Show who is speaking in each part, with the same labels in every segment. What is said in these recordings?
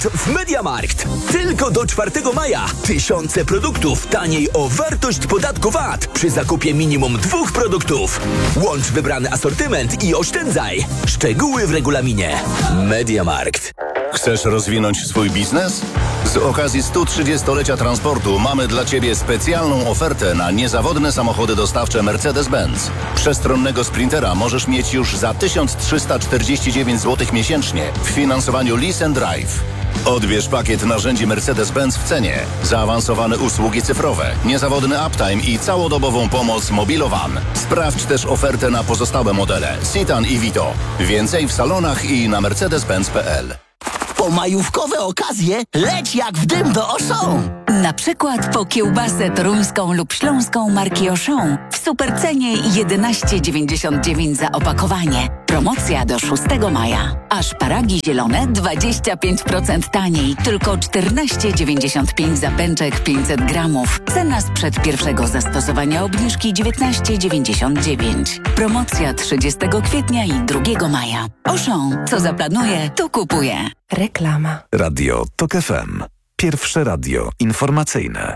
Speaker 1: W MediaMarkt. Tylko do 4 maja. Tysiące produktów taniej o wartość podatku VAT przy zakupie minimum 2 produktów. Łącz wybrany asortyment i oszczędzaj. Szczegóły w regulaminie. MediaMarkt.
Speaker 2: Chcesz rozwinąć swój biznes? Z okazji 130-lecia transportu mamy dla Ciebie specjalną ofertę na niezawodne samochody dostawcze Mercedes-Benz. Przestronnego Sprintera możesz mieć już za 1349 zł miesięcznie w finansowaniu Lease and Drive. Odbierz pakiet narzędzi Mercedes-Benz w cenie, zaawansowane usługi cyfrowe, niezawodny uptime i całodobową pomoc Mobilowan. Sprawdź też ofertę na pozostałe modele Citan i Vito. Więcej w salonach i na mercedes-benz.pl.
Speaker 3: Po majówkowe okazje leć jak w dym do Auchan.
Speaker 4: Na przykład po kiełbasę toruńską lub śląską marki Auchan w supercenie 11,99 za opakowanie. Promocja do 6 maja. A szparagi zielone 25% taniej, tylko 14,95 za pęczek 500 gramów. Cena sprzed pierwszego zastosowania obniżki 19,99. Promocja 30 kwietnia i 2 maja. Auchan, co zaplanuje, to kupuje.
Speaker 5: Reklama.
Speaker 6: Radio TOK FM. Pierwsze radio informacyjne.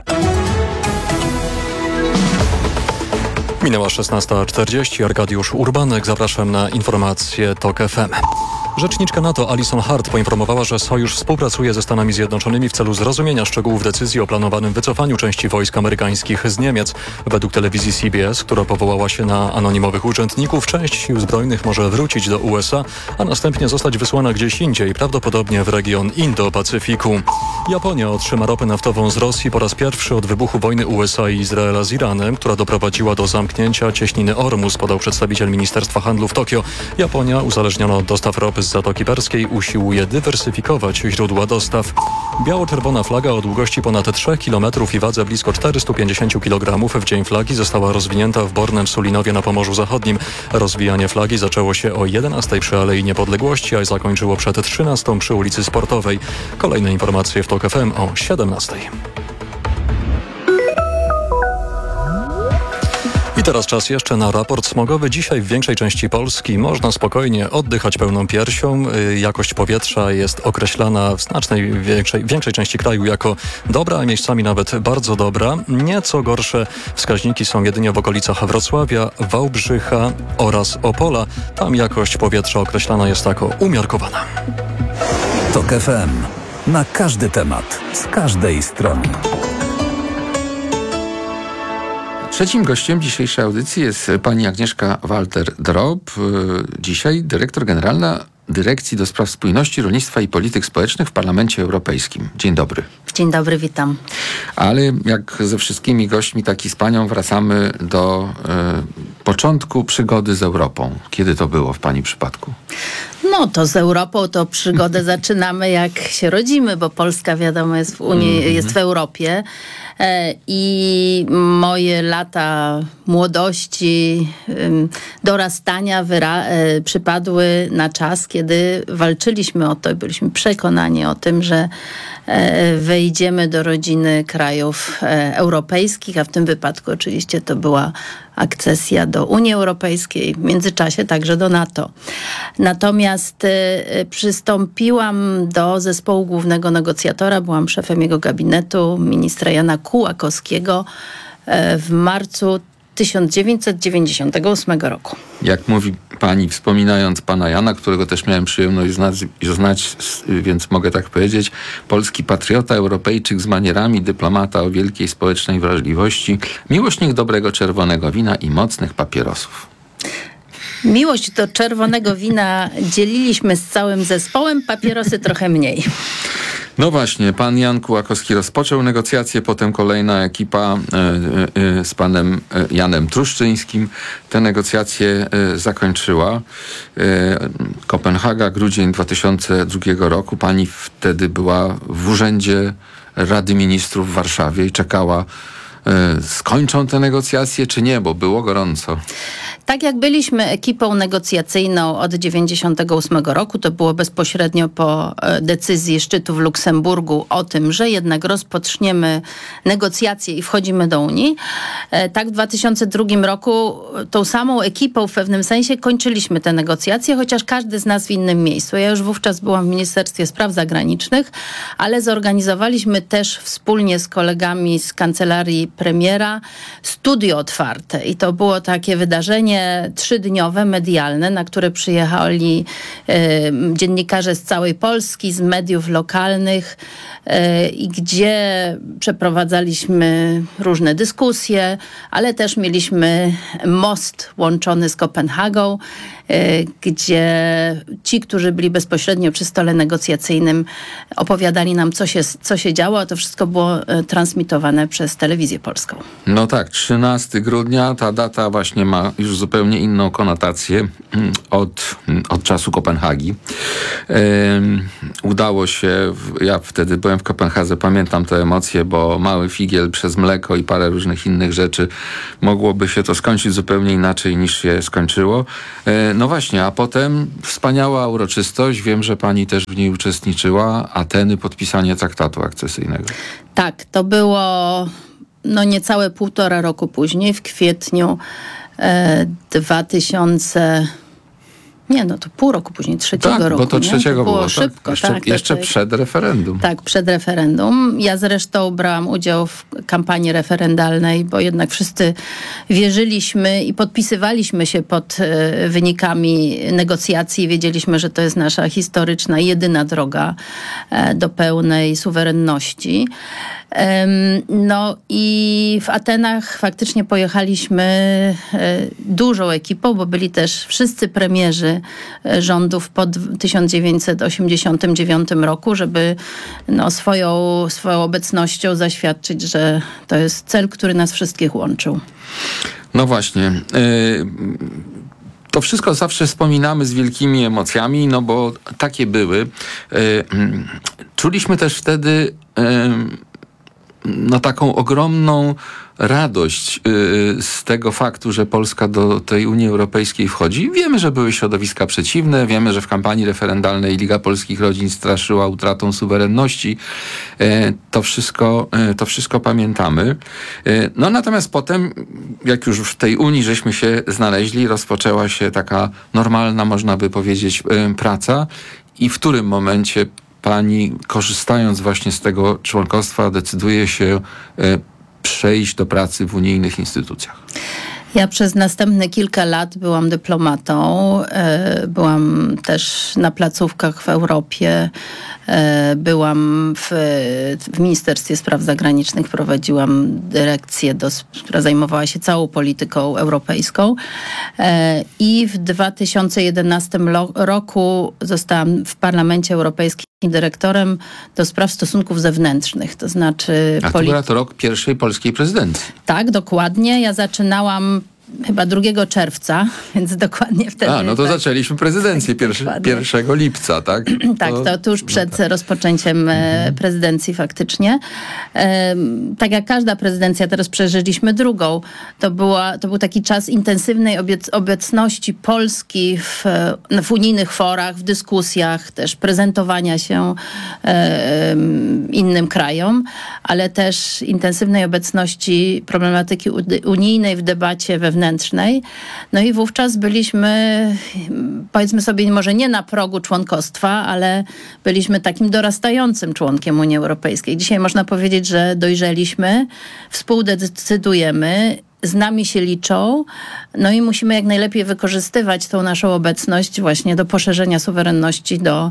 Speaker 7: Minęła 16:40. Arkadiusz Urbanek. Zapraszam na informacje TOK FM. Rzeczniczka NATO Alison Hart poinformowała, że sojusz współpracuje ze Stanami Zjednoczonymi w celu zrozumienia szczegółów decyzji o planowanym wycofaniu części wojsk amerykańskich z Niemiec. Według telewizji CBS, która powołała się na anonimowych urzędników, część sił zbrojnych może wrócić do USA, a następnie zostać wysłana gdzieś indziej, prawdopodobnie w region Indo-Pacyfiku. Japonia otrzyma ropę naftową z Rosji po raz pierwszy od wybuchu wojny USA i Izraela z Iranem, która doprowadziła do zamknięcia cieśniny Ormus, podał przedstawiciel Ministerstwa Handlu w Tokio. Japonia, uzależniona od dostaw ropy z Zatoki Perskiej, usiłuje dywersyfikować źródła dostaw. Biało-czerwona flaga o długości ponad 3 km i wadze blisko 450 kg w Dzień Flagi została rozwinięta w Bornem Sulinowie na Pomorzu Zachodnim. Rozwijanie flagi zaczęło się o 11 przy Alei Niepodległości, a zakończyło przed 13 przy ulicy Sportowej. Kolejne informacje w TOK FM o 17. I teraz czas jeszcze na raport smogowy. Dzisiaj w większej części Polski można spokojnie oddychać pełną piersią. Jakość powietrza jest określana w znacznej większej części kraju jako dobra, a miejscami nawet bardzo dobra. Nieco gorsze wskaźniki są jedynie w okolicach Wrocławia, Wałbrzycha oraz Opola. Tam jakość powietrza określana jest jako umiarkowana.
Speaker 6: TOK FM. Na każdy temat, z każdej strony.
Speaker 8: Trzecim gościem dzisiejszej audycji jest pani Agnieszka Walter-Drop, dzisiaj dyrektor generalna Dyrekcji do Spraw Spójności, Rolnictwa i Polityk Społecznych w Parlamencie Europejskim. Dzień dobry.
Speaker 9: Dzień dobry, witam.
Speaker 8: Ale jak ze wszystkimi gośćmi, tak i z panią wracamy do początku przygody z Europą. Kiedy to było w pani przypadku?
Speaker 9: No to z Europą to przygodę zaczynamy jak się rodzimy, bo Polska wiadomo jest w Unii, jest w Europie. I moje lata młodości, dorastania przypadły na czas, kiedy walczyliśmy o to i byliśmy przekonani o tym, że wejdziemy do rodziny krajów europejskich, a w tym wypadku oczywiście to była akcesja do Unii Europejskiej, w międzyczasie także do NATO. Natomiast przystąpiłam do zespołu głównego negocjatora, byłam szefem jego gabinetu, ministra Jana Kułakowskiego w marcu 1998 roku.
Speaker 8: Jak mówi pani, wspominając pana Jana, którego też miałem przyjemność znać, więc mogę tak powiedzieć, polski patriota, Europejczyk z manierami, dyplomata o wielkiej społecznej wrażliwości, miłośnik dobrego czerwonego wina i mocnych papierosów.
Speaker 9: Miłość do czerwonego wina dzieliliśmy z całym zespołem, papierosy trochę mniej.
Speaker 8: No właśnie, pan Jan Kułakowski rozpoczął negocjacje, potem kolejna ekipa z panem Janem Truszczyńskim te negocjacje zakończyła. Kopenhaga, grudzień 2002 roku. Pani wtedy była w Urzędzie Rady Ministrów w Warszawie i czekała, skończą te negocjacje czy nie, bo było gorąco.
Speaker 9: Tak jak byliśmy ekipą negocjacyjną od 1998 roku, to było bezpośrednio po decyzji szczytu w Luksemburgu o tym, że jednak rozpoczniemy negocjacje i wchodzimy do Unii. Tak w 2002 roku tą samą ekipą w pewnym sensie kończyliśmy te negocjacje, chociaż każdy z nas w innym miejscu. Ja już wówczas byłam w Ministerstwie Spraw Zagranicznych, ale zorganizowaliśmy też wspólnie z kolegami z kancelarii premiera studio otwarte i to było takie wydarzenie 3-dniowe, medialne, na które przyjechali dziennikarze z całej Polski, z mediów lokalnych i gdzie przeprowadzaliśmy różne dyskusje, ale też mieliśmy most łączony z Kopenhagą, gdzie ci, którzy byli bezpośrednio przy stole negocjacyjnym, opowiadali nam, co się działo, a to wszystko było transmitowane przez telewizję polską.
Speaker 8: No tak, 13 grudnia, ta data właśnie ma już zupełnie inną konotację od czasu Kopenhagi. Udało się, ja wtedy byłem w Kopenhadze, pamiętam te emocje, bo mały figiel przez mleko i parę różnych innych rzeczy, mogłoby się to skończyć zupełnie inaczej niż się skończyło. No właśnie, a potem wspaniała uroczystość, wiem, że pani też w niej uczestniczyła, Ateny, podpisanie traktatu akcesyjnego.
Speaker 9: Tak, to było niecałe 1,5 roku później, w kwietniu to pół roku później, 3 roku.
Speaker 8: Tak, bo to 3 było
Speaker 9: szybko.
Speaker 8: Jeszcze przed referendum.
Speaker 9: Tak, przed referendum. Ja zresztą brałam udział w kampanii referendalnej, bo jednak wszyscy wierzyliśmy i podpisywaliśmy się pod wynikami negocjacji. Wiedzieliśmy, że to jest nasza historyczna, jedyna droga do pełnej suwerenności. No i w Atenach faktycznie pojechaliśmy dużą ekipą, bo byli też wszyscy premierzy rządów po 1989 roku, żeby swoją obecnością zaświadczyć, że to jest cel, który nas wszystkich łączył.
Speaker 8: No właśnie. To wszystko zawsze wspominamy z wielkimi emocjami, no bo takie były. Czuliśmy też wtedy taką ogromną radość z tego faktu, że Polska do tej Unii Europejskiej wchodzi. Wiemy, że były środowiska przeciwne, wiemy, że w kampanii referendalnej Liga Polskich Rodzin straszyła utratą suwerenności. To wszystko pamiętamy. No natomiast potem, jak już w tej Unii żeśmy się znaleźli, rozpoczęła się taka normalna, można by powiedzieć, praca. I w którym momencie pani, korzystając właśnie z tego członkostwa, decyduje się przejść do pracy w unijnych instytucjach?
Speaker 9: Ja przez następne kilka lat byłam dyplomatą, byłam też na placówkach w Europie, byłam w Ministerstwie Spraw Zagranicznych, prowadziłam dyrekcję, która zajmowała się całą polityką europejską i w 2011 roku zostałam w Parlamencie Europejskim dyrektorem do spraw stosunków zewnętrznych, to znaczy...
Speaker 8: A to rok pierwszej polskiej prezydencji.
Speaker 9: Tak, dokładnie. Ja zaczynałam chyba 2 czerwca, więc dokładnie wtedy...
Speaker 8: To zaczęliśmy prezydencję 1 lipca, tak?
Speaker 9: Tak, to tuż przed rozpoczęciem prezydencji faktycznie. Tak jak każda prezydencja, teraz przeżyliśmy drugą. To był taki czas intensywnej obecności Polski w unijnych forach, w dyskusjach, też prezentowania się innym krajom, ale też intensywnej obecności problematyki unijnej w debacie wewnętrznej. No i wówczas byliśmy, powiedzmy sobie, może nie na progu członkostwa, ale byliśmy takim dorastającym członkiem Unii Europejskiej. Dzisiaj można powiedzieć, że dojrzeliśmy, współdecydujemy, z nami się liczą, no i musimy jak najlepiej wykorzystywać tą naszą obecność właśnie do poszerzenia suwerenności, do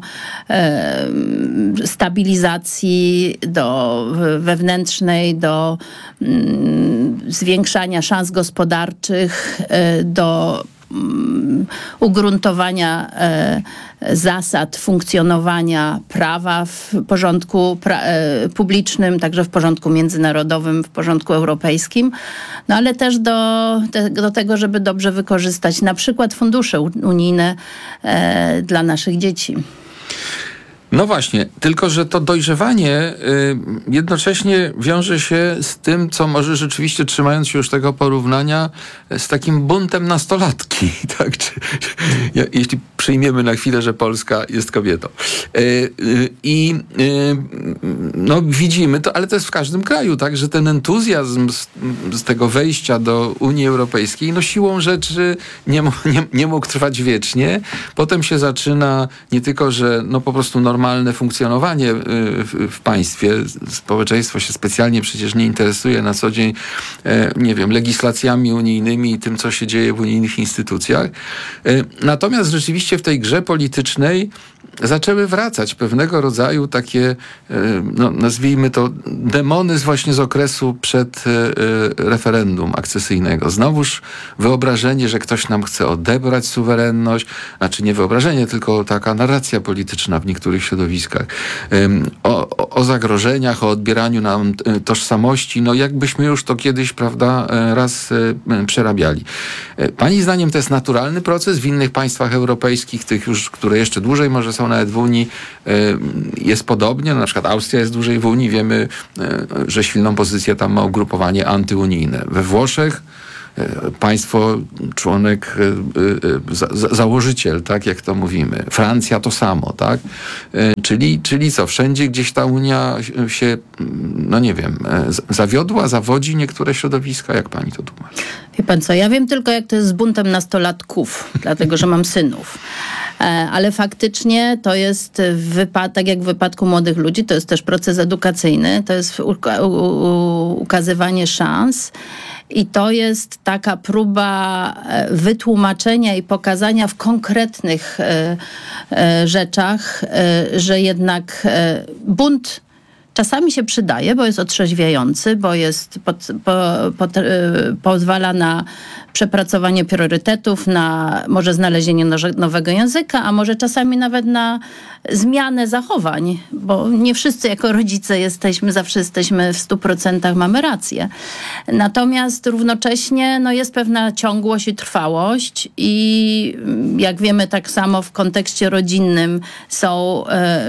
Speaker 9: stabilizacji, do wewnętrznej, do zwiększania szans gospodarczych, do ugruntowania zasad funkcjonowania prawa w porządku publicznym, także w porządku międzynarodowym, w porządku europejskim, no ale też do tego, żeby dobrze wykorzystać na przykład fundusze unijne dla naszych dzieci.
Speaker 8: No właśnie, tylko że to dojrzewanie jednocześnie wiąże się z tym, co może rzeczywiście, trzymając się już tego porównania, z takim buntem nastolatki. Tak? Jeśli przyjmiemy na chwilę, że Polska jest kobietą. No widzimy to, ale to jest w każdym kraju, tak, że ten entuzjazm z tego wejścia do Unii Europejskiej, no siłą rzeczy nie mógł trwać wiecznie. Potem się zaczyna nie tylko, że no po prostu normalne funkcjonowanie w państwie, społeczeństwo się specjalnie przecież nie interesuje na co dzień, nie wiem, legislacjami unijnymi i tym, co się dzieje w unijnych instytucjach. Natomiast rzeczywiście w tej grze politycznej zaczęły wracać pewnego rodzaju takie, no, nazwijmy to, demony właśnie z okresu przed referendum akcesyjnego. Znowuż wyobrażenie, że ktoś nam chce odebrać suwerenność, znaczy nie wyobrażenie, tylko taka narracja polityczna w niektórych środowiskach. O zagrożeniach, o odbieraniu nam tożsamości, no jakbyśmy już to kiedyś, prawda, raz przerabiali. Pani zdaniem to jest naturalny proces w innych państwach europejskich, tych już, które jeszcze dłużej może są nawet w Unii, jest podobnie. Na przykład Austria jest dłużej w Unii. Wiemy, że silną pozycję tam ma ugrupowanie antyunijne. We Włoszech państwo, członek, założyciel, tak jak to mówimy. Francja to samo, tak? Czyli co? Wszędzie gdzieś ta Unia się, no nie wiem, zawiodła, zawodzi niektóre środowiska. Jak pani to tłumaczy?
Speaker 9: Wie pan co, ja wiem tylko, jak to jest z buntem nastolatków, dlatego, że mam synów. Ale faktycznie to jest, tak jak w wypadku młodych ludzi, to jest też proces edukacyjny, to jest ukazywanie szans i to jest taka próba wytłumaczenia i pokazania w konkretnych rzeczach, że jednak bunt czasami się przydaje, bo jest otrzeźwiający, bo jest pozwala na przepracowanie priorytetów, na może znalezienie nowego języka, a może czasami nawet na zmianę zachowań, bo nie wszyscy jako rodzice zawsze jesteśmy w 100% mamy rację. Natomiast równocześnie no, jest pewna ciągłość i trwałość i jak wiemy tak samo w kontekście rodzinnym są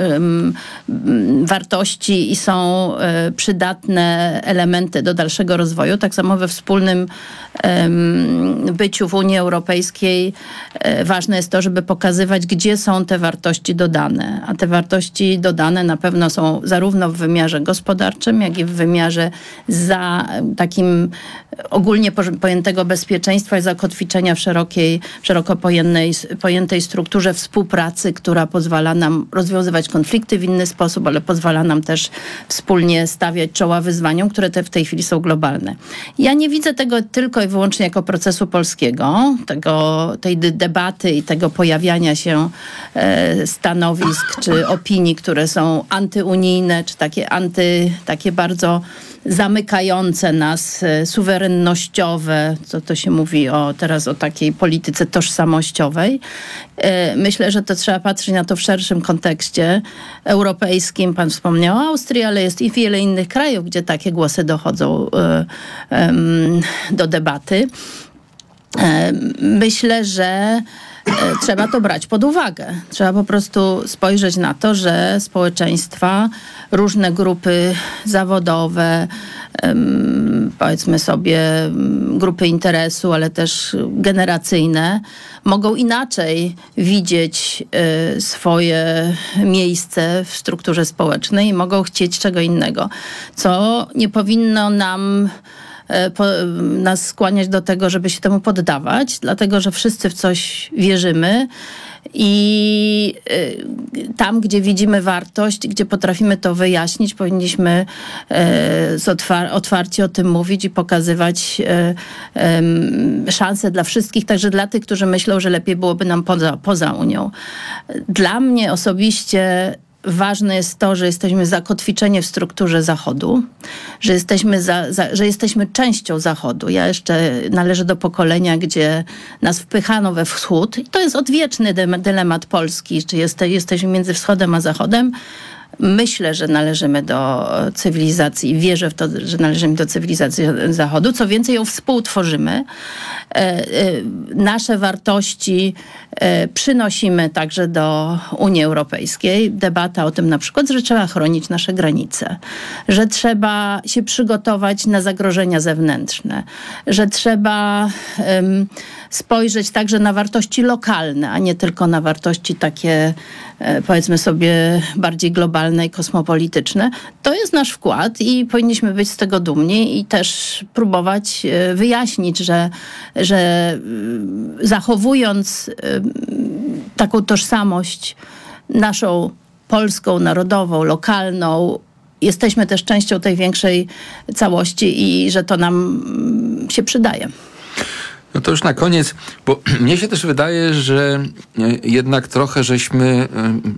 Speaker 9: wartości i są przydatne elementy do dalszego rozwoju. Tak samo we wspólnym byciu w Unii Europejskiej ważne jest to, żeby pokazywać, gdzie są te wartości dodane. A te wartości dodane na pewno są zarówno w wymiarze gospodarczym, jak i w wymiarze takim ogólnie pojętego bezpieczeństwa i zakotwiczenia w szeroko pojętej strukturze współpracy, która pozwala nam rozwiązywać konflikty w inny sposób, ale pozwala nam też wspólnie stawiać czoła wyzwaniom, które w tej chwili są globalne. Ja nie widzę tego tylko i wyłącznie jako procesu polskiego, tej debaty i tego pojawiania się stanowisk czy opinii, które są antyunijne, czy takie bardzo zamykające nas, suwerennościowe, co to się mówi teraz o takiej polityce tożsamościowej. Myślę, że to trzeba patrzeć na to w szerszym kontekście europejskim. Pan wspomniał o Austrii, ale jest i wiele innych krajów, gdzie takie głosy dochodzą do debaty. Myślę, że trzeba to brać pod uwagę. Trzeba po prostu spojrzeć na to, że społeczeństwa, różne grupy zawodowe, powiedzmy sobie grupy interesu, ale też generacyjne, mogą inaczej widzieć swoje miejsce w strukturze społecznej i mogą chcieć czego innego, co nie powinno nas skłaniać do tego, żeby się temu poddawać, dlatego, że wszyscy w coś wierzymy i tam, gdzie widzimy wartość, gdzie potrafimy to wyjaśnić, powinniśmy otwarcie o tym mówić i pokazywać szanse dla wszystkich, także dla tych, którzy myślą, że lepiej byłoby nam poza Unią. Dla mnie osobiście ważne jest to, że jesteśmy zakotwiczeni w strukturze Zachodu, że jesteśmy częścią Zachodu. Ja jeszcze należę do pokolenia, gdzie nas wpychano we wschód. I to jest odwieczny dylemat Polski, czy jesteśmy między wschodem a zachodem. Myślę, że należymy do cywilizacji i wierzę w to, że należymy do cywilizacji Zachodu. Co więcej, ją współtworzymy. Nasze wartości przynosimy także do Unii Europejskiej. Debata o tym na przykład, że trzeba chronić nasze granice, że trzeba się przygotować na zagrożenia zewnętrzne, że trzeba spojrzeć także na wartości lokalne, a nie tylko na wartości takie, powiedzmy sobie, bardziej globalne i kosmopolityczne. To jest nasz wkład i powinniśmy być z tego dumni i też próbować wyjaśnić, że zachowując taką tożsamość naszą polską, narodową, lokalną, jesteśmy też częścią tej większej całości i że to nam się przydaje.
Speaker 8: No to już na koniec, bo mnie się też wydaje, że jednak trochę żeśmy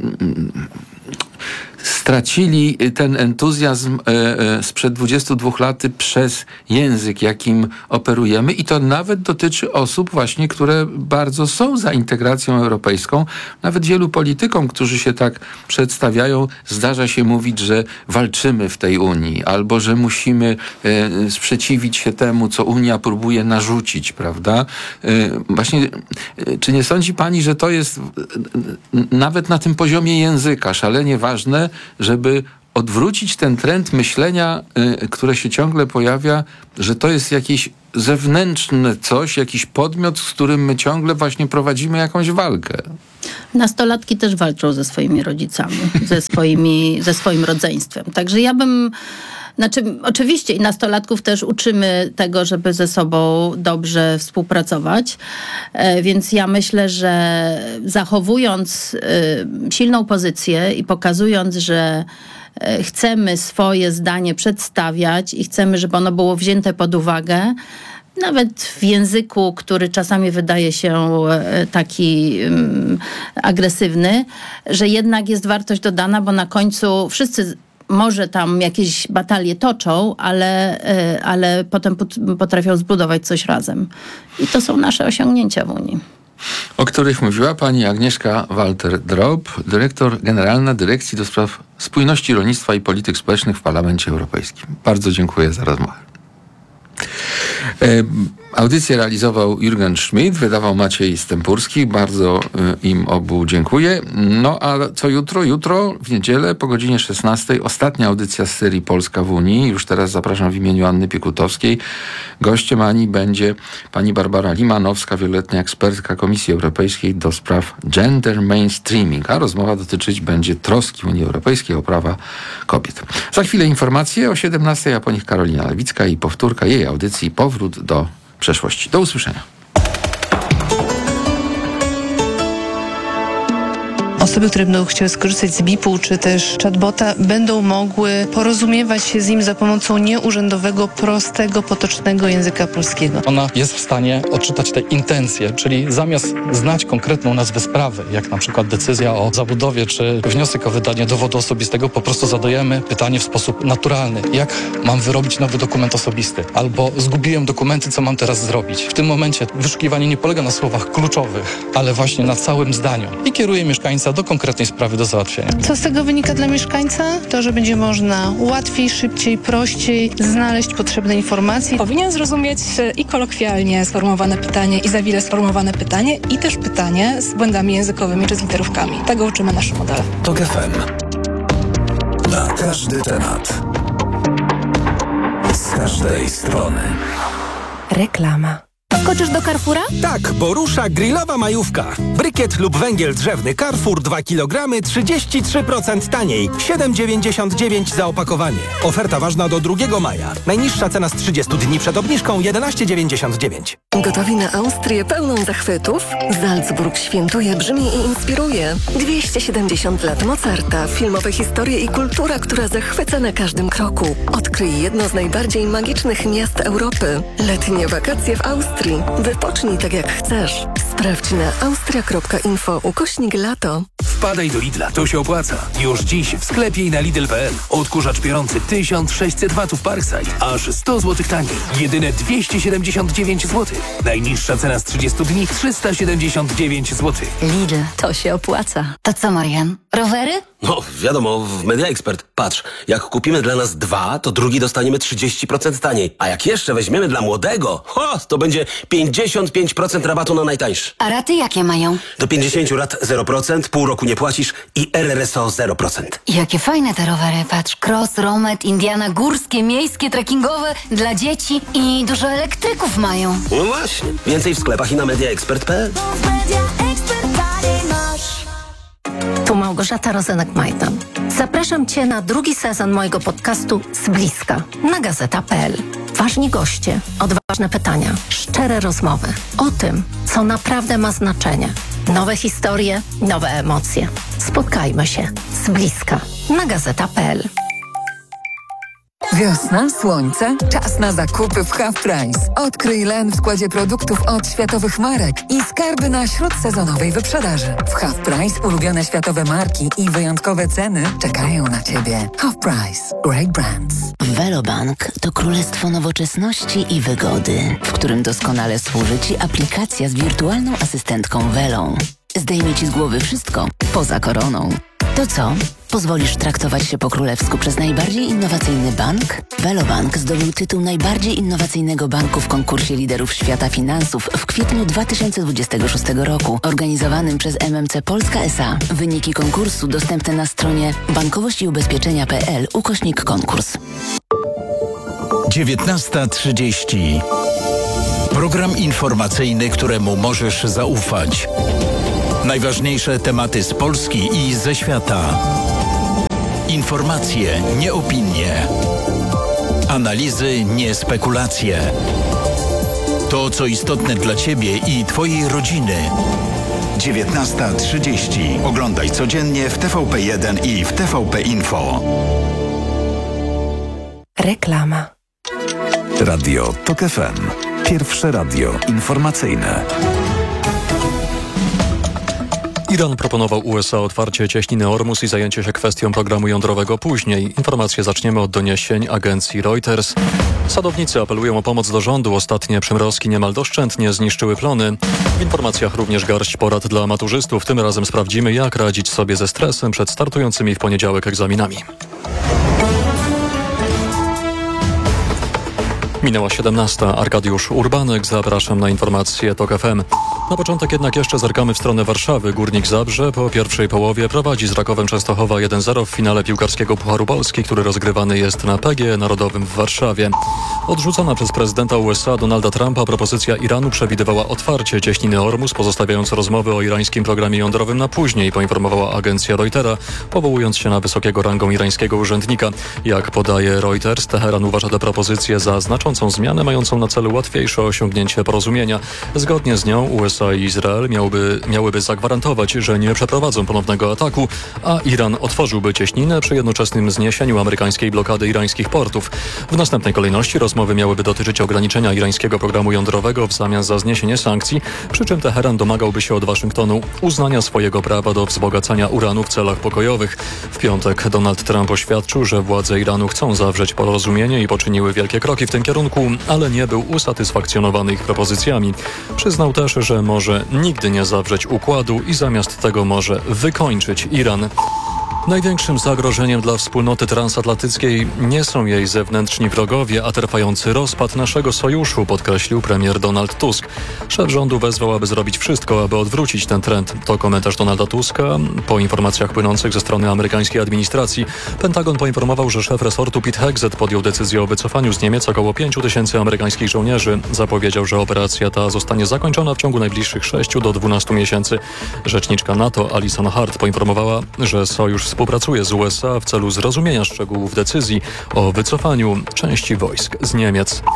Speaker 8: stracili ten entuzjazm sprzed 22 lat przez język, jakim operujemy i to nawet dotyczy osób właśnie, które bardzo są za integracją europejską. Nawet wielu politykom, którzy się tak przedstawiają, zdarza się mówić, że walczymy w tej Unii albo że musimy sprzeciwić się temu, co Unia próbuje narzucić, prawda? Właśnie, czy nie sądzi pani, że to jest nawet na tym poziomie języka szalenie ważne, żeby odwrócić ten trend myślenia, które się ciągle pojawia, że to jest jakieś zewnętrzne coś, jakiś podmiot, z którym my ciągle właśnie prowadzimy jakąś walkę.
Speaker 9: Nastolatki też walczą ze swoimi rodzicami, ze swoim rodzeństwem. Także oczywiście i nastolatków też uczymy tego, żeby ze sobą dobrze współpracować, więc ja myślę, że zachowując silną pozycję i pokazując, że chcemy swoje zdanie przedstawiać i chcemy, żeby ono było wzięte pod uwagę, nawet w języku, który czasami wydaje się taki agresywny, że jednak jest wartość dodana, bo na końcu wszyscy może tam jakieś batalie toczą, ale potem potrafią zbudować coś razem. I to są nasze osiągnięcia w Unii.
Speaker 8: O których mówiła pani Agnieszka Walter-Drob, dyrektor generalna Dyrekcji do Spraw Spójności Rolnictwa i Polityk Społecznych w Parlamencie Europejskim. Bardzo dziękuję za rozmowę. Audycję realizował Jurgen Schmidt, wydawał Maciej Stępurski. Bardzo im obu dziękuję. No a co jutro? Jutro w niedzielę po godzinie 16 ostatnia audycja z serii Polska w Unii. Już teraz zapraszam w imieniu Anny Piekutowskiej. Gościem Ani będzie pani Barbara Limanowska, wieloletnia ekspertka Komisji Europejskiej do spraw gender mainstreaming. A rozmowa dotyczyć będzie troski Unii Europejskiej o prawa kobiet. Za chwilę informacje o 17, a po nich Karolina Lewicka i powtórka jej audycji Powrót do przeszłości. Do usłyszenia.
Speaker 5: Osoby, które będą chciały skorzystać z BIP-u czy też chatbota, będą mogły porozumiewać się z nim za pomocą nieurzędowego, prostego, potocznego języka polskiego.
Speaker 10: Ona jest w stanie odczytać te intencje, czyli zamiast znać konkretną nazwę sprawy, jak na przykład decyzja o zabudowie czy wniosek o wydanie dowodu osobistego, po prostu zadajemy pytanie w sposób naturalny. Jak mam wyrobić nowy dokument osobisty? Albo zgubiłem dokumenty, co mam teraz zrobić? W tym momencie wyszukiwanie nie polega na słowach kluczowych, ale właśnie na całym zdaniu i kieruje mieszkańca do konkretnej sprawy do załatwienia.
Speaker 5: Co z tego wynika dla mieszkańca? To, że będzie można łatwiej, szybciej, prościej znaleźć potrzebne informacje.
Speaker 11: Powinien zrozumieć i kolokwialnie sformułowane pytanie, i za wile sformułowane pytanie, i też pytanie z błędami językowymi czy z literówkami. Tego uczymy nasze modele.
Speaker 6: TOK FM. Na każdy temat. Z każdej strony.
Speaker 12: Reklama. Skoczysz do Carrefoura?
Speaker 13: Tak, bo rusza grillowa majówka. Brykiet lub węgiel drzewny Carrefour 2 kg 33% taniej. 7,99 za opakowanie. Oferta ważna do 2 maja. Najniższa cena z 30 dni przed obniżką 11,99.
Speaker 12: Gotowi na Austrię pełną zachwytów? Salzburg świętuje, brzmi i inspiruje. 270 lat Mozarta, filmowe historie i kultura, która zachwyca na każdym kroku. Odkryj jedno z najbardziej magicznych miast Europy. Letnie wakacje w Austrii. Wypocznij tak jak chcesz. Sprawdź na austria.info/lato.
Speaker 13: Wpadaj do Lidla, to się opłaca. Już dziś w sklepie i na Lidl.pl. Odkurzacz piorący 1600 watów Parkside. Aż 100 zł taniej. Jedyne 279 zł. Najniższa cena z 30 dni 379 zł.
Speaker 14: Lidl, to się opłaca. To co, Marian? Rowery?
Speaker 15: No, wiadomo, w Media Expert. Patrz, jak kupimy dla nas 2, to drugi dostaniemy 30% taniej. A jak jeszcze weźmiemy dla młodego, to będzie 55% rabatu na najtańszy.
Speaker 14: A raty jakie mają?
Speaker 15: Do 50 rat 0%, pół roku nie płacisz i RRSO 0%.
Speaker 14: Jakie fajne te rowery. Patrz, cross, romet, Indiana, górskie, miejskie, trekkingowe, dla dzieci i dużo elektryków mają.
Speaker 15: No właśnie. Więcej w sklepach i na mediaexpert.pl.
Speaker 16: Tu Małgorzata Rozenek-Majdan. Zapraszam Cię na drugi sezon mojego podcastu Z bliska na gazeta.pl. Ważni goście, odważne pytania, szczere rozmowy o tym, co naprawdę ma znaczenie. Nowe historie, nowe emocje. Spotkajmy się z bliska na gazeta.pl.
Speaker 17: Wiosna, słońce, czas na zakupy w Half Price. Odkryj len w składzie produktów od światowych marek i skarby na śródsezonowej wyprzedaży. W Half Price ulubione światowe marki i wyjątkowe ceny czekają na Ciebie. Half Price. Great brands.
Speaker 18: Velobank to królestwo nowoczesności i wygody, w którym doskonale służy Ci aplikacja z wirtualną asystentką Velą. Zdejmie Ci z głowy wszystko, poza koroną. To co? Pozwolisz traktować się po królewsku przez najbardziej innowacyjny bank? Velobank zdobył tytuł najbardziej innowacyjnego banku w konkursie liderów świata finansów w kwietniu 2026 roku, organizowanym przez MMC Polska S.A. Wyniki konkursu dostępne na stronie bankowościubezpieczenia.pl/konkurs.
Speaker 19: 19:30. Program informacyjny, któremu możesz zaufać. Najważniejsze tematy z Polski i ze świata. Informacje, nie opinie. Analizy, nie spekulacje. To, co istotne dla Ciebie i Twojej rodziny. 19:30. Oglądaj codziennie w TVP1 i w TVP Info.
Speaker 16: Reklama.
Speaker 6: Radio TOK FM. Pierwsze radio informacyjne.
Speaker 7: Iran proponował USA otwarcie cieśniny Ormus i zajęcie się kwestią programu jądrowego później. Informacje zaczniemy od doniesień agencji Reuters. Sadownicy apelują o pomoc do rządu. Ostatnie przymrozki niemal doszczętnie zniszczyły plony. W informacjach również garść porad dla maturzystów. Tym razem sprawdzimy, jak radzić sobie ze stresem przed startującymi w poniedziałek egzaminami. Minęła 17. Arkadiusz Urbanek. Zapraszam na informacje TOK FM. Na początek jednak jeszcze zerkamy w stronę Warszawy. Górnik Zabrze po pierwszej połowie prowadzi z Rakowem Częstochowa 1-0 w finale piłkarskiego Pucharu Polski, który rozgrywany jest na PGE Narodowym w Warszawie. Odrzucona przez prezydenta USA Donalda Trumpa propozycja Iranu przewidywała otwarcie cieśniny Ormus, pozostawiając rozmowy o irańskim programie jądrowym na później, poinformowała agencja Reutera, powołując się na wysokiego rangą irańskiego urzędnika. Jak podaje Reuters, Teheran uważa tę propozycję za znaczącą zmianę mającą na celu łatwiejsze osiągnięcie porozumienia. Zgodnie z nią USA i Izrael miałyby zagwarantować, że nie przeprowadzą ponownego ataku, a Iran otworzyłby cieśninę przy jednoczesnym zniesieniu amerykańskiej blokady irańskich portów. W następnej kolejności rozmowy miałyby dotyczyć ograniczenia irańskiego programu jądrowego w zamian za zniesienie sankcji, przy czym Teheran domagałby się od Waszyngtonu uznania swojego prawa do wzbogacania uranu w celach pokojowych. W piątek Donald Trump oświadczył, że władze Iranu chcą zawrzeć porozumienie i poczyniły wielkie kroki w tym kierunku, ale nie był usatysfakcjonowany ich propozycjami. Przyznał też, że może nigdy nie zawrzeć układu i zamiast tego może wykończyć Iran. Największym zagrożeniem dla wspólnoty transatlantyckiej nie są jej zewnętrzni wrogowie, a trwający rozpad naszego sojuszu, podkreślił premier Donald Tusk. Szef rządu wezwał, aby zrobić wszystko, aby odwrócić ten trend. To komentarz Donalda Tuska po informacjach płynących ze strony amerykańskiej administracji. Pentagon poinformował, że szef resortu Pete Hegseth podjął decyzję o wycofaniu z Niemiec około 5000 amerykańskich żołnierzy. Zapowiedział, że operacja ta zostanie zakończona w ciągu najbliższych 6 do 12 miesięcy. Rzeczniczka NATO Alison Hart poinformowała, że sojusz współpracuje z USA w celu zrozumienia szczegółów decyzji o wycofaniu części wojsk z Niemiec.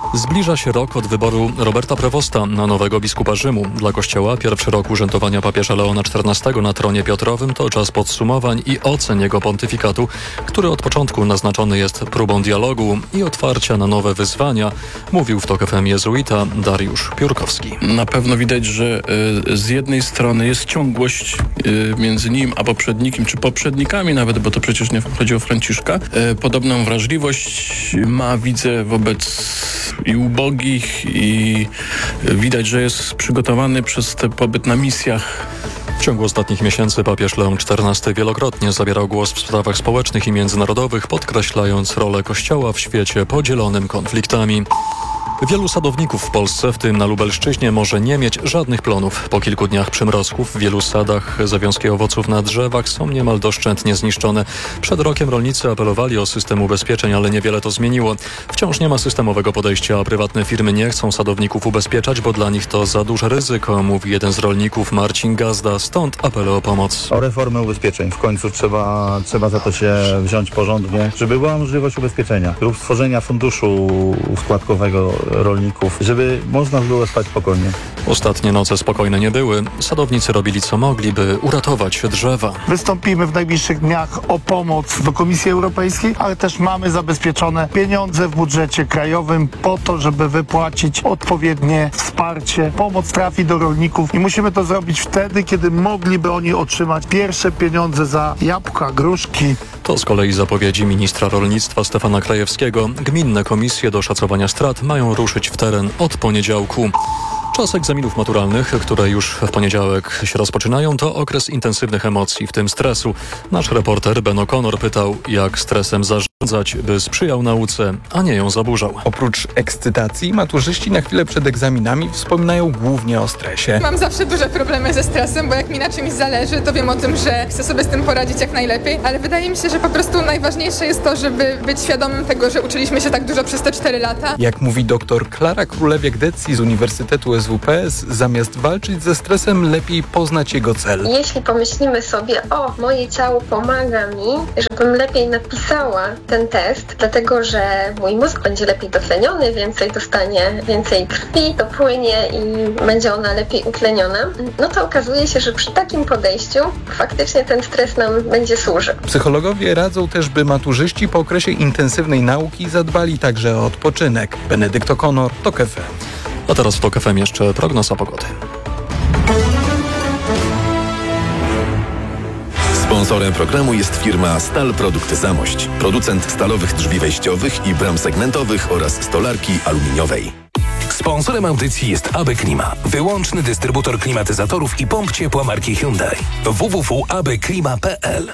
Speaker 7: Zbliża się rok od wyboru Roberta Prevosta na nowego biskupa Rzymu. Dla Kościoła pierwszy rok urzędowania papieża Leona XIV na tronie Piotrowym to czas podsumowań i ocen jego pontyfikatu, który od początku naznaczony jest próbą dialogu i otwarcia na nowe wyzwania, mówił w TOK FM jezuita Dariusz Piórkowski.
Speaker 20: Na pewno widać, że z jednej strony jest ciągłość między nim a poprzednikiem, czy poprzednikami nawet, bo to przecież nie chodzi o Franciszka. Podobną wrażliwość ma, widzę, wobec i ubogich, i widać, że jest przygotowany przez ten pobyt na misjach.
Speaker 7: W ciągu ostatnich miesięcy papież Leon XIV wielokrotnie zabierał głos w sprawach społecznych i międzynarodowych, podkreślając rolę Kościoła w świecie podzielonym konfliktami. Wielu sadowników w Polsce, w tym na Lubelszczyźnie, może nie mieć żadnych plonów. Po kilku dniach przymrozków w wielu sadach zawiązki owoców na drzewach są niemal doszczętnie zniszczone. Przed rokiem rolnicy apelowali o system ubezpieczeń, ale niewiele to zmieniło. Wciąż nie ma systemowego podejścia, a prywatne firmy nie chcą sadowników ubezpieczać, bo dla nich to za duże ryzyko, mówi jeden z rolników, Marcin Gazda, stąd apele o pomoc.
Speaker 21: O reformę ubezpieczeń. W końcu trzeba za to się wziąć porządnie, żeby była możliwość ubezpieczenia lub stworzenia funduszu składkowego rolników, żeby można było spać spokojnie.
Speaker 7: Ostatnie noce spokojne nie były. Sadownicy robili co mogli, by uratować drzewa.
Speaker 22: Wystąpimy w najbliższych dniach o pomoc do Komisji Europejskiej, ale też mamy zabezpieczone pieniądze w budżecie krajowym po to, żeby wypłacić odpowiednie wsparcie. Pomoc trafi do rolników i musimy to zrobić wtedy, kiedy mogliby oni otrzymać pierwsze pieniądze za jabłka, gruszki.
Speaker 7: To z kolei zapowiedzi ministra rolnictwa Stefana Krajewskiego. Gminne komisje do szacowania strat mają ruszyć w teren od poniedziałku. Czas egzaminów maturalnych, które już w poniedziałek się rozpoczynają, to okres intensywnych emocji, w tym stresu. Nasz reporter Ben O'Connor pytał, jak stresem zarządzać, by sprzyjał nauce, a nie ją zaburzał.
Speaker 23: Oprócz ekscytacji, maturzyści na chwilę przed egzaminami wspominają głównie o stresie.
Speaker 24: Mam zawsze duże problemy ze stresem, bo jak mi na czymś zależy, to wiem o tym, że chcę sobie z tym poradzić jak najlepiej, ale wydaje mi się, że po prostu najważniejsze jest to, żeby być świadomym tego, że uczyliśmy się tak dużo przez te 4 lata.
Speaker 23: Jak mówi dr Klara Królewiak-Decji z Uniwersytetu SWPS, zamiast walczyć ze stresem, lepiej poznać jego cel.
Speaker 25: Jeśli pomyślimy sobie, moje ciało pomaga mi, żebym lepiej napisała ten test, dlatego że mój mózg będzie lepiej dotleniony, więcej krwi dopłynie i będzie ona lepiej utleniona, no to okazuje się, że przy takim podejściu faktycznie ten stres nam będzie służył.
Speaker 23: Psychologowie radzą też, by maturzyści po okresie intensywnej nauki zadbali także o odpoczynek. Benedykt O'Connor, TOK FM.
Speaker 7: A teraz w TOK FM jeszcze prognoza pogody.
Speaker 26: Sponsorem programu jest firma Stal Produkty Zamość, producent stalowych drzwi wejściowych i bram segmentowych oraz stolarki aluminiowej.
Speaker 27: Sponsorem audycji jest AB Klima, wyłączny dystrybutor klimatyzatorów i pomp ciepła marki Hyundai. www.abklima.pl.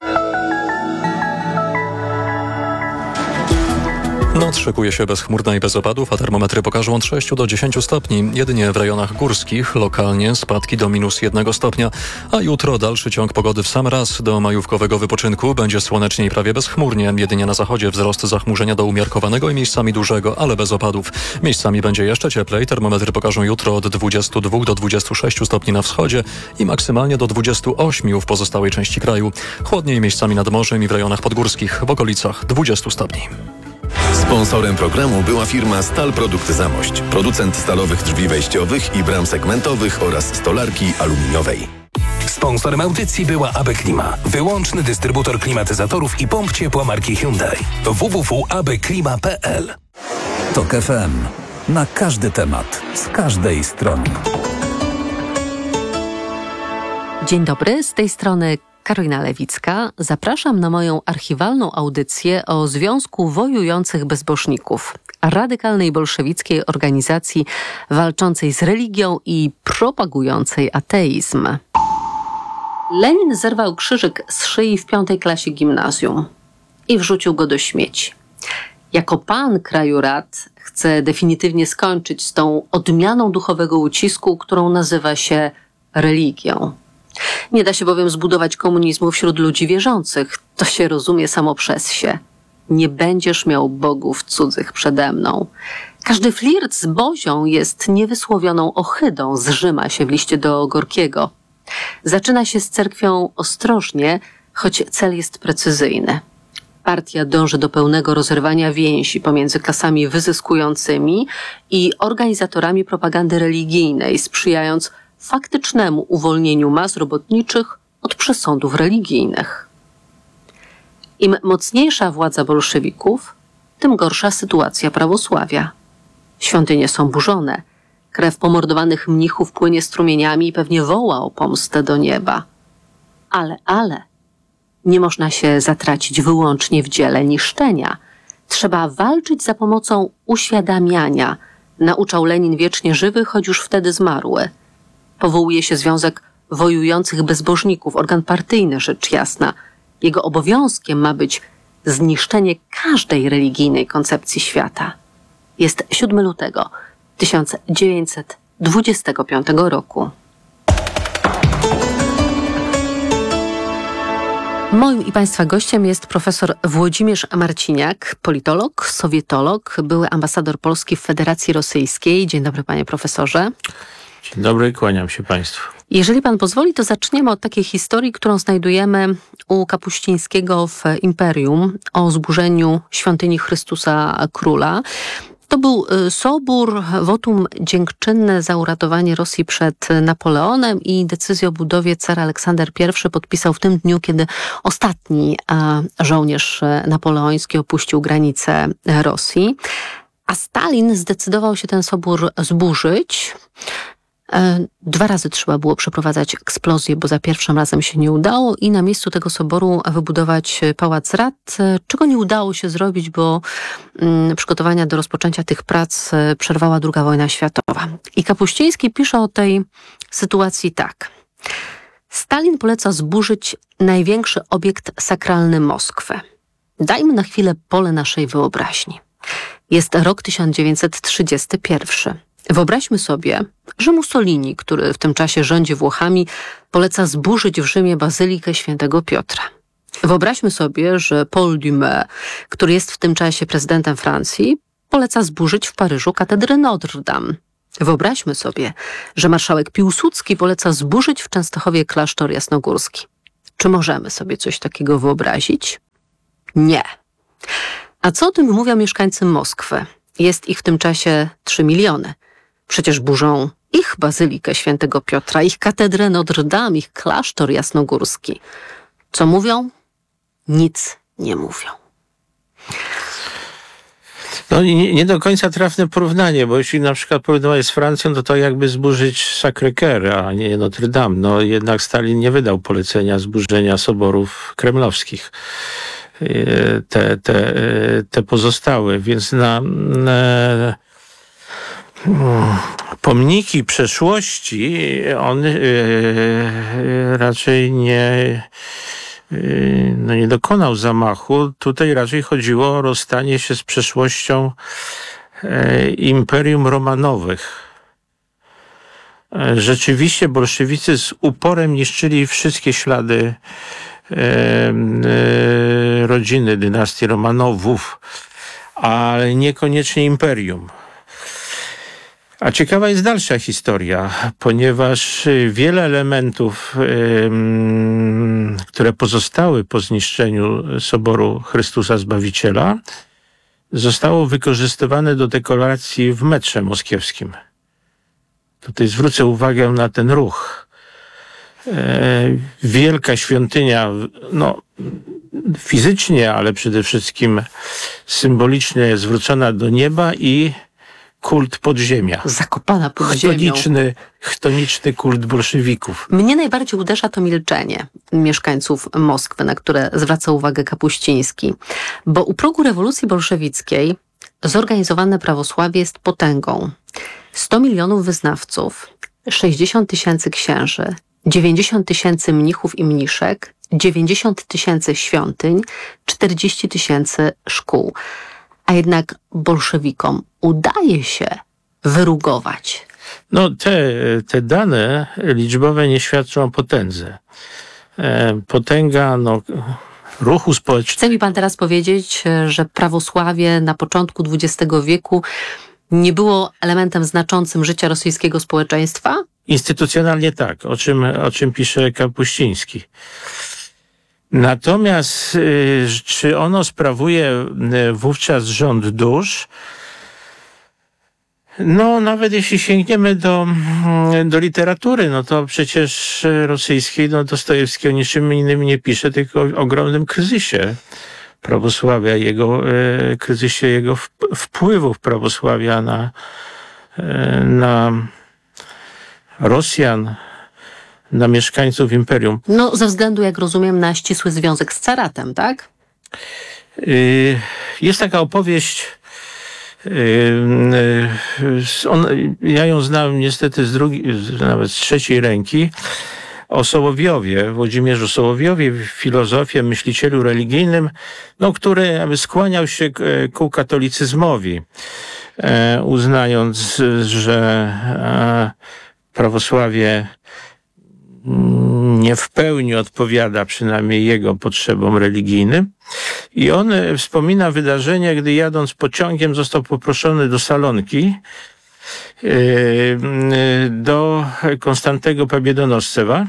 Speaker 7: Noc szykuje się bezchmurna i bez opadów, a termometry pokażą od 6 do 10 stopni. Jedynie w rejonach górskich lokalnie spadki do -1 stopnia, a jutro dalszy ciąg pogody w sam raz. Do majówkowego wypoczynku będzie słonecznie i prawie bezchmurnie. Jedynie na zachodzie wzrost zachmurzenia do umiarkowanego i miejscami dużego, ale bez opadów. Miejscami będzie jeszcze cieplej. Termometry pokażą jutro od 22 do 26 stopni na wschodzie i maksymalnie do 28 w pozostałej części kraju. Chłodniej miejscami nad morzem i w rejonach podgórskich w okolicach 20 stopni.
Speaker 26: Sponsorem programu była firma Stal Produkty Zamość, producent stalowych drzwi wejściowych i bram segmentowych oraz stolarki aluminiowej.
Speaker 27: Sponsorem audycji była AB Klima, wyłączny dystrybutor klimatyzatorów i pomp ciepła marki Hyundai. www.abklima.pl.
Speaker 6: TOK FM. Na każdy temat, z każdej strony.
Speaker 28: Dzień dobry, z tej strony Karolina Lewicka. Zapraszam na moją archiwalną audycję o Związku Wojujących Bezbożników, radykalnej bolszewickiej organizacji walczącej z religią i propagującej ateizm. Lenin zerwał krzyżyk z szyi w 5. klasie gimnazjum i wrzucił go do śmieci. Jako pan kraju rad chce definitywnie skończyć z tą odmianą duchowego ucisku, którą nazywa się religią. Nie da się bowiem zbudować komunizmu wśród ludzi wierzących. To się rozumie samo przez się. Nie będziesz miał bogów cudzych przede mną. Każdy flirt z Bozią jest niewysłowioną ohydą, zrzyma się w liście do Gorkiego. Zaczyna się z cerkwią ostrożnie, choć cel jest precyzyjny. Partia dąży do pełnego rozerwania więzi pomiędzy klasami wyzyskującymi i organizatorami propagandy religijnej, sprzyjając faktycznemu uwolnieniu mas robotniczych od przesądów religijnych. Im mocniejsza władza bolszewików, tym gorsza sytuacja prawosławia. Świątynie są burzone, krew pomordowanych mnichów płynie strumieniami i pewnie woła o pomstę do nieba. Ale nie można się zatracić wyłącznie w dziele niszczenia. Trzeba walczyć za pomocą uświadamiania, nauczał Lenin wiecznie żywy, choć już wtedy zmarły. Powołuje się Związek Wojujących Bezbożników, organ partyjny, rzecz jasna. Jego obowiązkiem ma być zniszczenie każdej religijnej koncepcji świata. Jest 7 lutego 1925 roku. Moim i Państwa gościem jest profesor Włodzimierz Marciniak, politolog, sowietolog, były ambasador Polski w Federacji Rosyjskiej. Dzień dobry, panie profesorze.
Speaker 1: Dzień dobry, kłaniam się Państwu.
Speaker 28: Jeżeli pan pozwoli, to zaczniemy od takiej historii, którą znajdujemy u Kapuścińskiego w Imperium o zburzeniu świątyni Chrystusa Króla. To był sobór, wotum dziękczynne za uratowanie Rosji przed Napoleonem i decyzję o budowie car Aleksander I podpisał w tym dniu, kiedy ostatni żołnierz napoleoński opuścił granice Rosji. A Stalin zdecydował się ten sobór zburzyć. 2 razy trzeba było przeprowadzać eksplozję, bo za pierwszym razem się nie udało i na miejscu tego soboru wybudować Pałac Rad, czego nie udało się zrobić, bo przygotowania do rozpoczęcia tych prac przerwała II wojna światowa. I Kapuściński pisze o tej sytuacji tak. Stalin poleca zburzyć największy obiekt sakralny Moskwy. Dajmy na chwilę pole naszej wyobraźni. Jest rok 1931. Wyobraźmy sobie, że Mussolini, który w tym czasie rządzi Włochami, poleca zburzyć w Rzymie bazylikę świętego Piotra. Wyobraźmy sobie, że Paul Dumas, który jest w tym czasie prezydentem Francji, poleca zburzyć w Paryżu katedrę Notre Dame. Wyobraźmy sobie, że marszałek Piłsudski poleca zburzyć w Częstochowie klasztor jasnogórski. Czy możemy sobie coś takiego wyobrazić? Nie. A co o tym mówią mieszkańcy Moskwy? Jest ich w tym czasie 3 miliony. Przecież burzą ich bazylikę świętego Piotra, ich katedrę Notre Dame, ich klasztor jasnogórski. Co mówią? Nic nie mówią.
Speaker 1: No nie do końca trafne porównanie, bo jeśli na przykład porównywać z Francją, to jakby zburzyć Sacré-Cœur, a nie Notre Dame. No jednak Stalin nie wydał polecenia zburzenia soborów kremlowskich. Te pozostałe, więc na pomniki przeszłości on raczej nie dokonał zamachu. Tutaj raczej chodziło o rozstanie się z przeszłością Imperium Romanowych. Rzeczywiście bolszewicy z uporem niszczyli wszystkie ślady rodziny dynastii Romanowów, ale niekoniecznie imperium. A ciekawa jest dalsza historia, ponieważ wiele elementów, które pozostały po zniszczeniu Soboru Chrystusa Zbawiciela, zostało wykorzystywane do dekoracji w metrze moskiewskim. Tutaj zwrócę uwagę na ten ruch. Wielka świątynia, fizycznie, ale przede wszystkim symbolicznie zwrócona do nieba i kult podziemia.
Speaker 28: Zakopana pod ziemią.
Speaker 1: Chtoniczny kult bolszewików.
Speaker 28: Mnie najbardziej uderza to milczenie mieszkańców Moskwy, na które zwraca uwagę Kapuściński. Bo u progu rewolucji bolszewickiej zorganizowane prawosławie jest potęgą. 100 milionów wyznawców, 60 000 księży, 90 000 mnichów i mniszek, 90 000 świątyń, 40 000 szkół. A jednak bolszewikom udaje się wyrugować.
Speaker 1: No te dane liczbowe nie świadczą o potędze. Potęga ruchu społecznego.
Speaker 28: Chce mi pan teraz powiedzieć, że prawosławie na początku XX wieku nie było elementem znaczącym życia rosyjskiego społeczeństwa?
Speaker 1: Instytucjonalnie tak, o czym pisze Kapuściński. Natomiast czy ono sprawuje wówczas rząd dusz? No, nawet jeśli sięgniemy do literatury, no to przecież rosyjskiej, no Dostojewski o niczym innym nie pisze, tylko o ogromnym kryzysie prawosławia, kryzysie jego wpływów prawosławia na Rosjan, na mieszkańców imperium.
Speaker 28: No, ze względu, jak rozumiem, na ścisły związek z caratem, tak?
Speaker 1: Jest taka opowieść, ja ją znam niestety nawet z trzeciej ręki, o Sołowiowie, Włodzimierzu Sołowiowie, filozofie, myślicielu religijnym, no, który skłaniał się ku katolicyzmowi, uznając, że prawosławie nie w pełni odpowiada przynajmniej jego potrzebom religijnym. I on wspomina wydarzenie, gdy jadąc pociągiem został poproszony do Salonki, do Konstantego Pobiedonoscewa,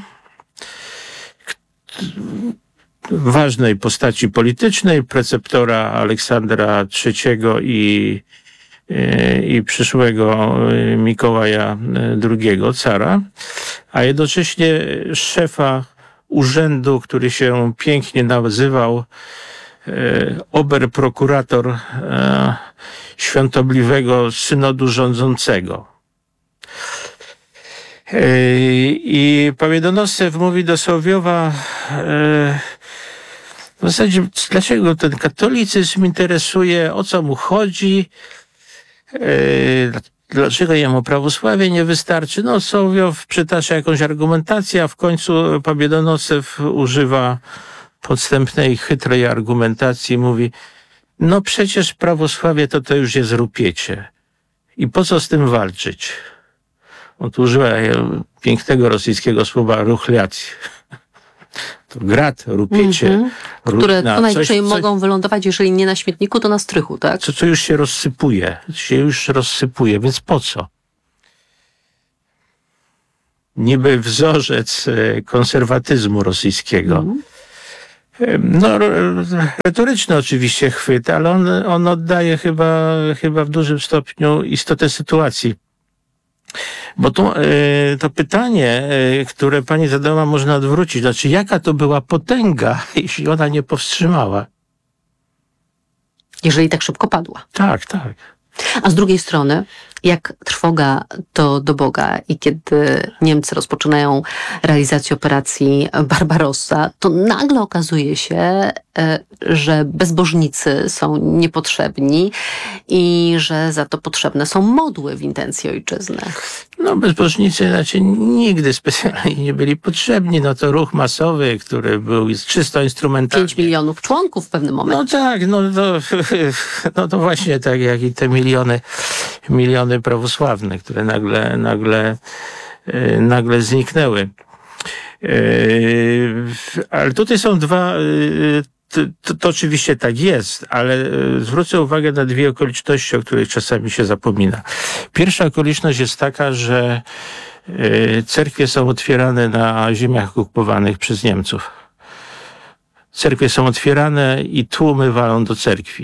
Speaker 1: ważnej postaci politycznej, preceptora Aleksandra III i przyszłego Mikołaja II, cara, a jednocześnie szefa urzędu, który się pięknie nazywał oberprokurator świątobliwego synodu rządzącego. I Pobiedonoscew mówi do Sołowiowa, w zasadzie dlaczego ten katolicyzm interesuje, o co mu chodzi, dlaczego jemu prawosławie nie wystarczy. No, Sołowiow przytacza jakąś argumentację, a w końcu Pobiedonoscew używa podstępnej, chytrej argumentacji, mówi, no przecież prawosławie to już jest rupiecie. I po co z tym walczyć? On tu używa pięknego rosyjskiego słowa ruchliacji. To grat, rupiecie.
Speaker 28: Które co najwyżej mogą wylądować, jeżeli nie na śmietniku, to na strychu, tak?
Speaker 1: Co już się rozsypuje, więc po co? Niby wzorzec konserwatyzmu rosyjskiego. No, retoryczny oczywiście chwyt, ale on oddaje chyba w dużym stopniu istotę sytuacji. Bo to pytanie, które pani zadała, można odwrócić. Znaczy, jaka to była potęga, jeśli ona nie powstrzymała?
Speaker 28: Jeżeli tak szybko padła.
Speaker 1: Tak, tak.
Speaker 28: A z drugiej strony, jak trwoga to do Boga i kiedy Niemcy rozpoczynają realizację operacji Barbarossa, to nagle okazuje się, że bezbożnicy są niepotrzebni i że za to potrzebne są modły w intencji ojczyzny.
Speaker 1: No, bezbożnicy znaczy nigdy specjalnie nie byli potrzebni. No to ruch masowy, który był czysto instrumentalny.
Speaker 28: 5 milionów członków w pewnym momencie.
Speaker 1: No tak, to właśnie tak jak i te miliony prawosławne, które nagle zniknęły. Ale tutaj są dwa... To oczywiście tak jest, ale zwrócę uwagę na dwie okoliczności, o których czasami się zapomina. Pierwsza okoliczność jest taka, że cerkwie są otwierane na ziemiach okupowanych przez Niemców. Cerkwie są otwierane i tłumy walą do cerkwi.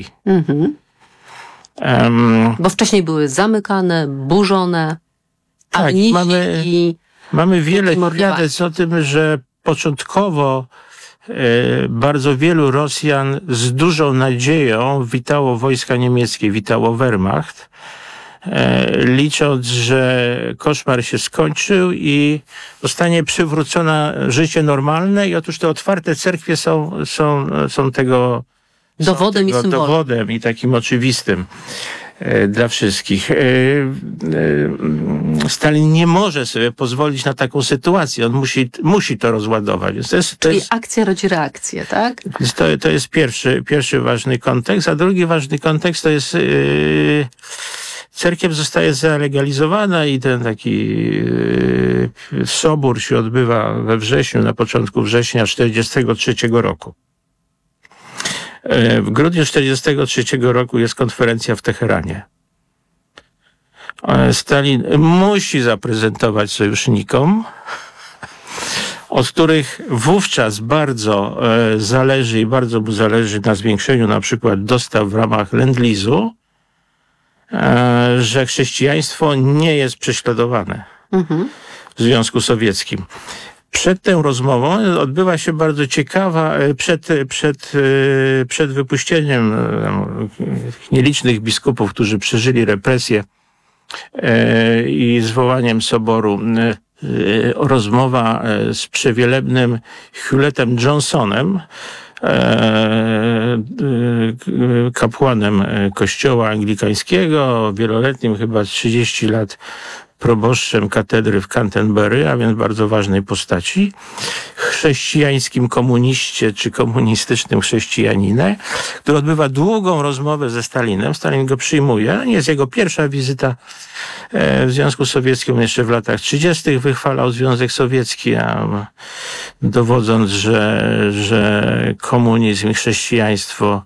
Speaker 28: Bo wcześniej były zamykane, burzone.
Speaker 1: Tak, mamy wiele świadectw o tym, że początkowo bardzo wielu Rosjan z dużą nadzieją witało wojska niemieckie, witało Wehrmacht, licząc, że koszmar się skończył i zostanie przywrócone życie normalne. I otóż te otwarte cerkwie są tego
Speaker 28: dowodem i symbolem.
Speaker 1: Dowodem i takim oczywistym dla wszystkich. Stalin nie może sobie pozwolić na taką sytuację. On musi to rozładować.
Speaker 28: Czyli akcja rodzi reakcję, tak?
Speaker 1: Więc to jest pierwszy ważny kontekst, a drugi ważny kontekst to jest cerkiew zostaje zalegalizowana i ten taki sobór się odbywa we wrześniu, na początku września 1943 roku. W grudniu 1943 roku jest konferencja w Teheranie. Stalin musi zaprezentować sojusznikom od których wówczas bardzo zależy i bardzo mu zależy na zwiększeniu na przykład dostaw w ramach Lend-Lease'u, że chrześcijaństwo nie jest prześladowane w Związku Sowieckim. Przed tą rozmową odbyła się bardzo ciekawa, przed wypuścieniem nielicznych biskupów, którzy przeżyli represję i zwołaniem soboru, rozmowa z przewielebnym Hewlettem Johnsonem, kapłanem kościoła anglikańskiego, wieloletnim, chyba 30 lat proboszczem katedry w Canterbury, a więc bardzo ważnej postaci, chrześcijańskim komuniście czy komunistycznym chrześcijaninie, który odbywa długą rozmowę ze Stalinem. Stalin go przyjmuje. Nie jest jego pierwsza wizyta w Związku Sowieckim. Jeszcze w latach 30. wychwalał Związek Sowiecki, a dowodząc, że komunizm i chrześcijaństwo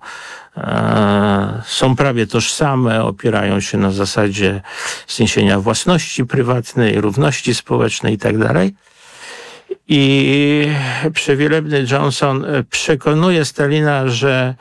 Speaker 1: są prawie tożsame, opierają się na zasadzie zniesienia własności prywatnej, równości społecznej itd. I przewielebny Johnson przekonuje Stalina, że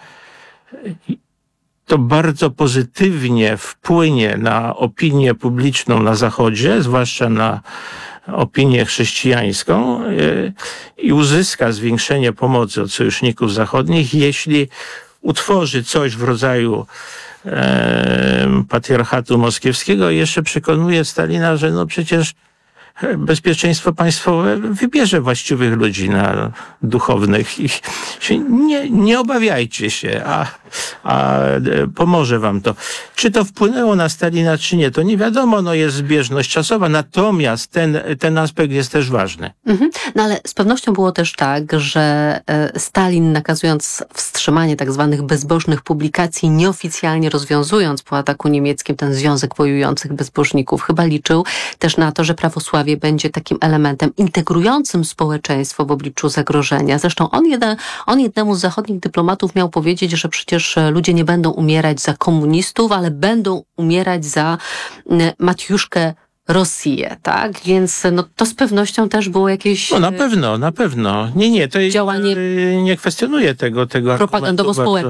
Speaker 1: to bardzo pozytywnie wpłynie na opinię publiczną na Zachodzie, zwłaszcza na opinię chrześcijańską, i uzyska zwiększenie pomocy od sojuszników zachodnich, jeśli utworzy coś w rodzaju patriarchatu moskiewskiego i jeszcze przekonuje Stalina, że no przecież bezpieczeństwo państwowe wybierze właściwych ludzi na duchownych i się nie obawiajcie się, a pomoże wam to. Czy to wpłynęło na Stalina, czy nie, to nie wiadomo, no jest zbieżność czasowa, natomiast ten aspekt jest też ważny.
Speaker 28: No ale z pewnością było też tak, że Stalin, nakazując wstrzymanie tak zwanych bezbożnych publikacji, nieoficjalnie rozwiązując po ataku niemieckim ten Związek Wojujących Bezbożników, chyba liczył też na to, że prawosławie będzie takim elementem integrującym społeczeństwo w obliczu zagrożenia. Zresztą on jednemu z zachodnich dyplomatów miał powiedzieć, że przecież ludzie nie będą umierać za komunistów, ale będą umierać za Matiuszkę Rosję, tak? Więc no, to z pewnością też było jakieś...
Speaker 1: No na pewno. Nie, to
Speaker 28: działanie
Speaker 1: nie kwestionuję tego
Speaker 28: propagandowo-społeczne.